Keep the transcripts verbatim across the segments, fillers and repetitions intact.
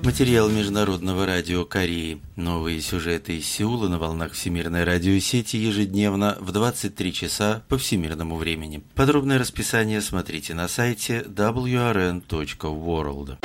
Материал Международного радио Кореи. Новые сюжеты из Сеула на волнах Всемирной радиосети ежедневно в двадцать три часа по всемирному времени. Подробное расписание смотрите на сайте дабл ю ар эн точка ворлд.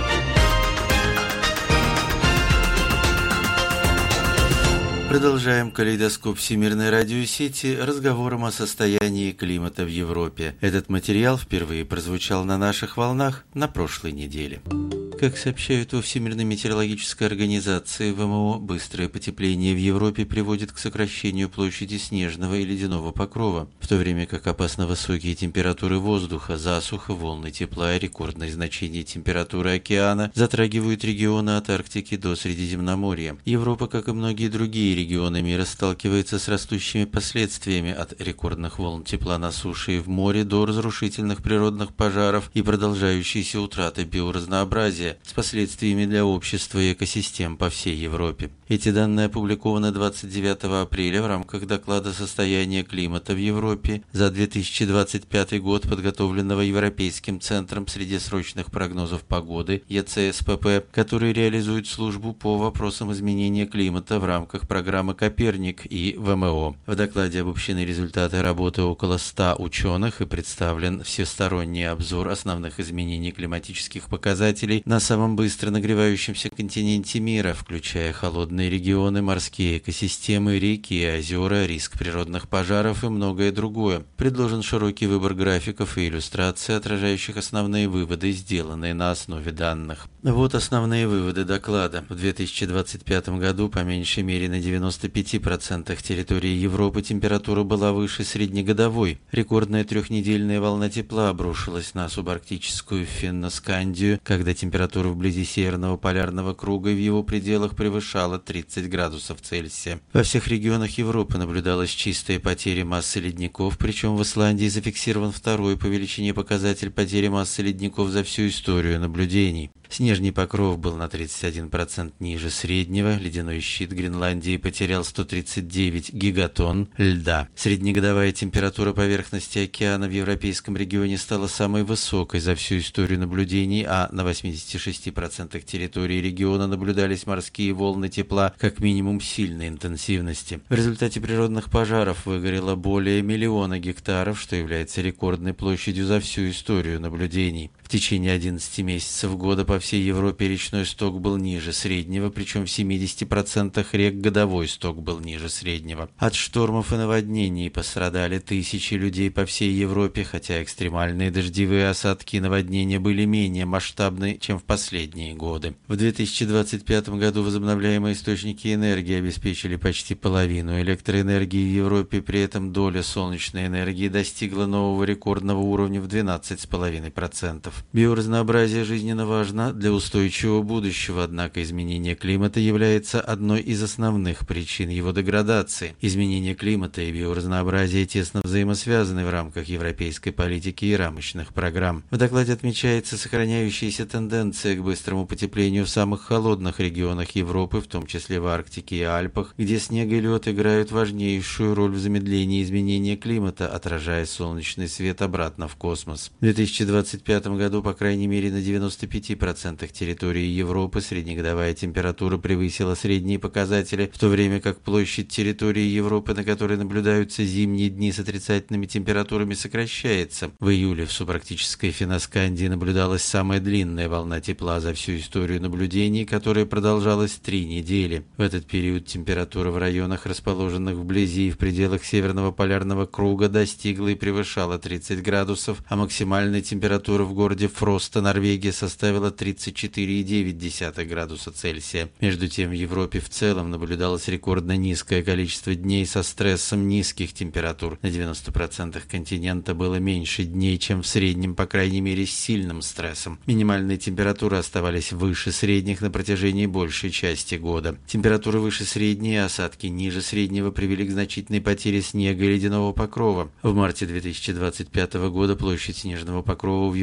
Продолжаем калейдоскоп Всемирной радиосети разговором о состоянии климата в Европе. Этот материал впервые прозвучал на наших волнах на прошлой неделе. Как сообщают во Всемирной метеорологической организации ВМО, быстрое потепление в Европе приводит к сокращению площади снежного и ледяного покрова, в то время как опасно высокие температуры воздуха, засуха, волны тепла и рекордные значения температуры океана затрагивают регионы от Арктики до Средиземноморья. Европа, как и многие другие регионы мира, сталкивается с растущими последствиями от рекордных волн тепла на суше и в море до разрушительных природных пожаров и продолжающейся утраты биоразнообразия, с последствиями для общества и экосистем по всей Европе. Эти данные опубликованы двадцать девятого апреля в рамках доклада «Состояние климата в Европе» за две тысячи двадцать пятый год, подготовленного Европейским центром среднесрочных прогнозов погоды (и цэ эс пэ пэ), который реализует службу по вопросам изменения климата в рамках программы «Коперник» и ВМО. В докладе обобщены результаты работы около ста ученых и представлен всесторонний обзор основных изменений климатических показателей на самом быстро нагревающемся континенте мира, включая холодные регионы, морские экосистемы, реки и озера, риск природных пожаров и многое другое. Предложен широкий выбор графиков и иллюстраций, отражающих основные выводы, сделанные на основе данных. Вот основные выводы доклада. В две тысячи двадцать пятом году по меньшей мере на девяноста пяти процентах территории Европы температура была выше среднегодовой. Рекордная трехнедельная волна тепла обрушилась на субарктическую Финно-Скандию, когда температура вблизи Северного полярного круга и в его пределах превышала тридцать градусов Цельсия. Во всех регионах Европы наблюдалась чистая потеря массы ледников, причем в Исландии зафиксирован второй по величине показатель потери массы ледников за всю историю наблюдений. Снежный покров был на тридцать один процент ниже среднего, ледяной щит Гренландии потерял сто тридцать девять гигатонн льда. Среднегодовая температура поверхности океана в европейском регионе стала самой высокой за всю историю наблюдений, а на восьмидесяти шести процентах территории региона наблюдались морские волны тепла как минимум сильной интенсивности. В результате природных пожаров выгорело более миллиона гектаров, что является рекордной площадью за всю историю наблюдений. В течение одиннадцати месяцев года по всей Европе речной сток был ниже среднего, причем в семидесяти процентах рек годовой сток был ниже среднего. От штормов и наводнений пострадали тысячи людей по всей Европе, хотя экстремальные дождевые осадки и наводнения были менее масштабны, чем в последние годы. В две тысячи двадцать пятом году возобновляемые источники энергии обеспечили почти половину электроэнергии в Европе, при этом доля солнечной энергии достигла нового рекордного уровня в двенадцать целых пять десятых процента. Биоразнообразие жизненно важно для устойчивого будущего, однако изменение климата является одной из основных причин его деградации. Изменение климата и биоразнообразие тесно взаимосвязаны в рамках европейской политики и рамочных программ. В докладе отмечается сохраняющаяся тенденция к быстрому потеплению в самых холодных регионах Европы, в том числе в Арктике и Альпах, где снег и лед играют важнейшую роль в замедлении изменения климата, отражая солнечный свет обратно в космос. В две тысячи двадцать пятом году по крайней мере на девяноста пяти процентах территории Европы среднегодовая температура превысила средние показатели, в то время как площадь территории Европы, на которой наблюдаются зимние дни с отрицательными температурами, сокращается. В июле в субарктической Финно-Скандии наблюдалась самая длинная волна тепла за всю историю наблюдений, которая продолжалась три недели. В этот период температура в районах, расположенных вблизи и в пределах Северного полярного круга, достигла и превышала тридцать градусов, а максимальная температура в городе Фроста, Норвегия, составила тридцать четыре целых девять десятых градуса Цельсия. Между тем, в Европе в целом наблюдалось рекордно низкое количество дней со стрессом низких температур. На девяноста процентах континента было меньше дней, чем в среднем, по крайней мере, с сильным стрессом. Минимальные температуры оставались выше средних на протяжении большей части года. Температуры выше средней и осадки ниже среднего привели к значительной потере снега и ледяного покрова. В марте две тысячи двадцать пятого года площадь снежного покрова в Европе была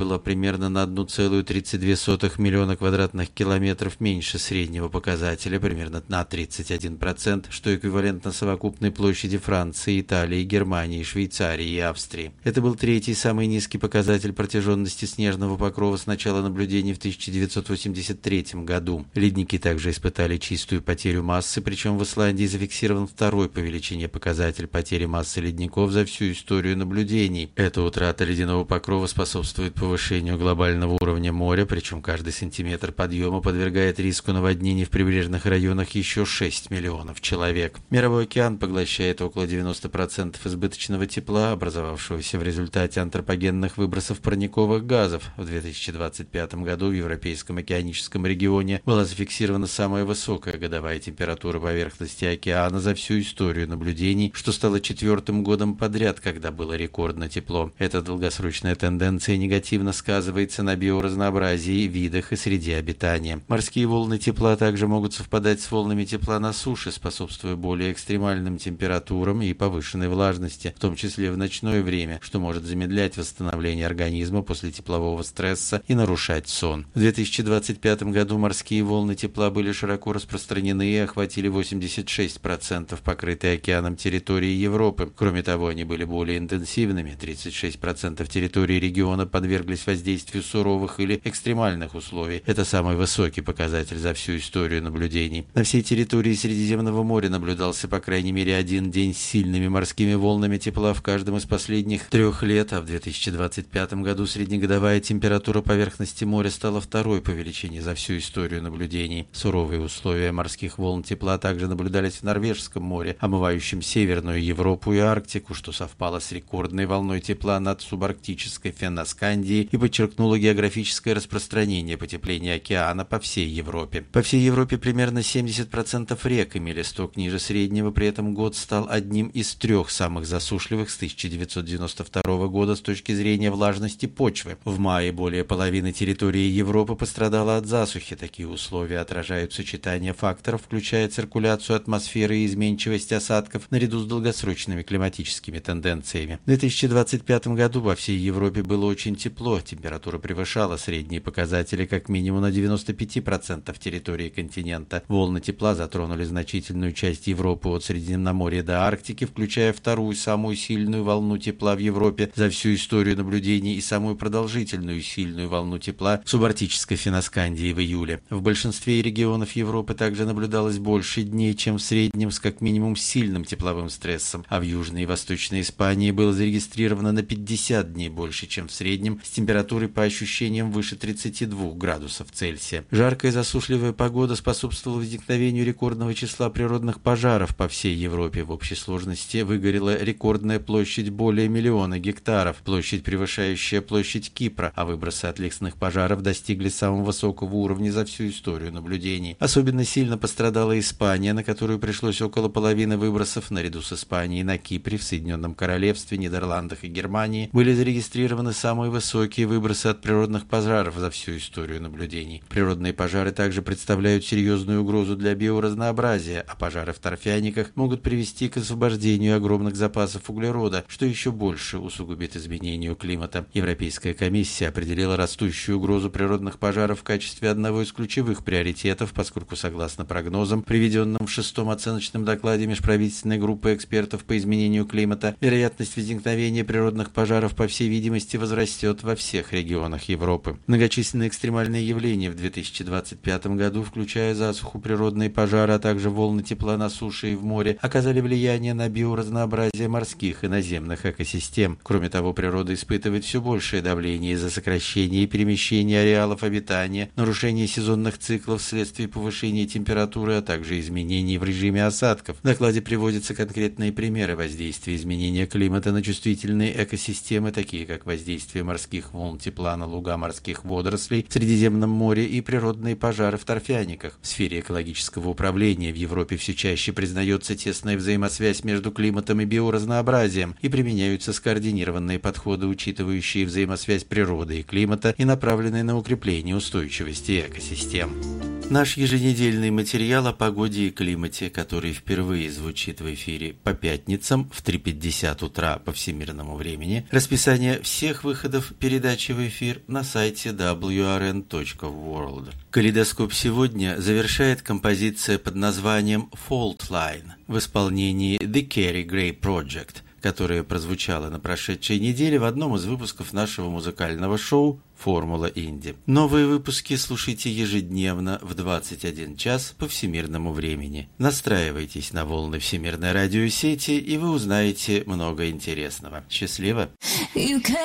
была примерно на одна целая тридцать две сотых миллиона квадратных километров меньше среднего показателя, примерно на тридцать один процент, что эквивалентно совокупной площади Франции, Италии, Германии, Швейцарии и Австрии. Это был третий самый низкий показатель протяженности снежного покрова с начала наблюдений в тысяча девятьсот восемьдесят третьем году. Ледники также испытали чистую потерю массы, причем в Исландии зафиксирован второй по величине показатель потери массы ледников за всю историю наблюдений. Эта утрата ледяного покрова способствует повышению глобального уровня моря, причем каждый сантиметр подъема подвергает риску наводнений в прибрежных районах еще шесть миллионов человек. Мировой океан поглощает около девяноста процентов избыточного тепла, образовавшегося в результате антропогенных выбросов парниковых газов. В две тысячи двадцать пятом году в Европейском океаническом регионе была зафиксирована самая высокая годовая температура поверхности океана за всю историю наблюдений, что стало четвертым годом подряд, когда было рекордно тепло. Эта долгосрочная тенденция негативно сказывается на биоразнообразии, видах и среде обитания. Морские волны тепла также могут совпадать с волнами тепла на суше, способствуя более экстремальным температурам и повышенной влажности, в том числе в ночное время, что может замедлять восстановление организма после теплового стресса и нарушать сон. В две тысячи двадцать пятом году морские волны тепла были широко распространены и охватили восемьдесят шесть процентов покрытой океаном территории Европы. Кроме того, они были более интенсивными. тридцать шесть процентов территории региона подверглись воздействию суровых или экстремальных условий. Это самый высокий показатель за всю историю наблюдений. На всей территории Средиземного моря наблюдался по крайней мере один день с сильными морскими волнами тепла в каждом из последних трех лет, а в две тысячи двадцать пятом году среднегодовая температура поверхности моря стала второй по величине за всю историю наблюдений. Суровые условия морских волн тепла также наблюдались в Норвежском море, омывающем Северную Европу и Арктику, что совпало с рекордной волной тепла над субарктической Фенноскандией и подчеркнуло географическое распространение потепления океана по всей Европе. По всей Европе примерно семьдесят процентов рек имели сток ниже среднего, при этом год стал одним из трех самых засушливых с тысяча девятьсот девяносто второго года с точки зрения влажности почвы. В мае более половины территории Европы пострадала от засухи. Такие условия отражают сочетание факторов, включая циркуляцию атмосферы и изменчивость осадков, наряду с долгосрочными климатическими тенденциями. В две тысячи двадцать пятом году во всей Европе было очень тепло, температура превышала средние показатели как минимум на девяносто пять процентов территории континента. Волны тепла затронули значительную часть Европы от Средиземноморья до Арктики, включая вторую самую сильную волну тепла в Европе за всю историю наблюдений и самую продолжительную сильную волну тепла в субарктической Фенноскандии в июле. В большинстве регионов Европы также наблюдалось больше дней, чем в среднем, с как минимум сильным тепловым стрессом, а в Южной и Восточной Испании было зарегистрировано на пятьдесят дней больше, чем в среднем, с температурой по ощущениям выше тридцати двух градусов Цельсия. Жаркая и засушливая погода способствовала возникновению рекордного числа природных пожаров по всей Европе. В общей сложности выгорела рекордная площадь более миллиона гектаров, площадь, превышающая площадь Кипра, а выбросы от лесных пожаров достигли самого высокого уровня за всю историю наблюдений. Особенно сильно пострадала Испания, на которую пришлось около половины выбросов. Наряду с Испанией на Кипре, в Соединенном Королевстве, Нидерландах и Германии были зарегистрированы самые высокие выбросы от природных пожаров за всю историю наблюдений. Природные пожары также представляют серьезную угрозу для биоразнообразия, а пожары в торфяниках могут привести к освобождению огромных запасов углерода, что еще больше усугубит изменению климата. Европейская комиссия определила растущую угрозу природных пожаров в качестве одного из ключевых приоритетов, поскольку, согласно прогнозам, приведенным в шестом оценочном докладе межправительственной группы экспертов по изменению климата, вероятность возникновения природных пожаров, по всей видимости, возрастет во всех регионах Европы. Многочисленные экстремальные явления в две тысячи двадцать пятом году, включая засуху, природные пожары, а также волны тепла на суше и в море, оказали влияние на биоразнообразие морских и наземных экосистем. Кроме того, природа испытывает все большее давление из-за сокращения и перемещения ареалов обитания, нарушения сезонных циклов вследствие повышения температуры, а также изменений в режиме осадков. В докладе приводятся конкретные примеры воздействия изменения климата на чувствительные экосистемы, такие как воздействие морских волн тепла на луга морских водорослей в Средиземном море и природные пожары в торфяниках. В сфере экологического управления в Европе все чаще признается тесная взаимосвязь между климатом и биоразнообразием и применяются скоординированные подходы, учитывающие взаимосвязь природы и климата и направленные на укрепление устойчивости экосистем. Наш еженедельный материал о погоде и климате, который впервые звучит в эфире по пятницам в три пятьдесят утра по всемирному времени. Расписание всех выходов передачи в эфир на сайте дабл ю ар эн точка ворлд. Калейдоскоп сегодня завершает композиция под названием «Fault Line» в исполнении The Carrie Gray Project, которая прозвучала на прошедшей неделе в одном из выпусков нашего музыкального шоу «Формула Инди». Новые выпуски слушайте ежедневно в двадцать один час по всемирному времени. Настраивайтесь на волны Всемирной радиосети, и вы узнаете много интересного. Счастливо!